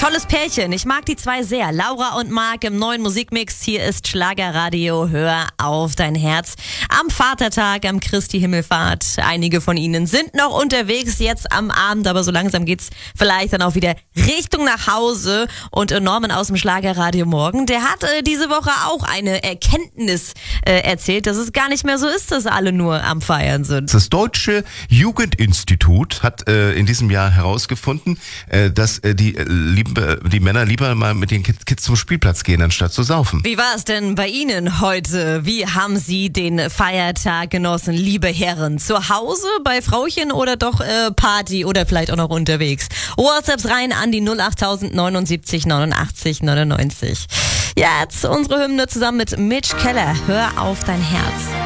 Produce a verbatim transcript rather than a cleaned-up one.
Tolles Pärchen. Ich mag die zwei sehr. Laura und Marc im neuen Musikmix. Hier ist Schlagerradio. Hör auf dein Herz. Am Vatertag, am Christi Himmelfahrt. Einige von ihnen sind noch unterwegs jetzt am Abend, aber so langsam geht's vielleicht dann auch wieder Richtung nach Hause. Und Norman aus dem Schlagerradio Morgen, der hat äh, diese Woche auch eine Erkenntnis äh, erzählt, dass es gar nicht mehr so ist, dass alle nur am Feiern sind. Das Deutsche Jugendinstitut hat äh, in diesem Jahr herausgefunden, äh, dass äh, die äh, lieben die Männer lieber mal mit den Kids zum Spielplatz gehen, anstatt zu saufen. Wie war es denn bei Ihnen heute? Wie haben Sie den Feiertag genossen, liebe Herren? Zu Hause, bei Frauchen oder doch äh, Party oder vielleicht auch noch unterwegs? WhatsApps rein an die null acht neunundsiebzig neunundachtzig neunundneunzig. Jetzt unsere Hymne zusammen mit Mitch Keller. Hör auf dein Herz.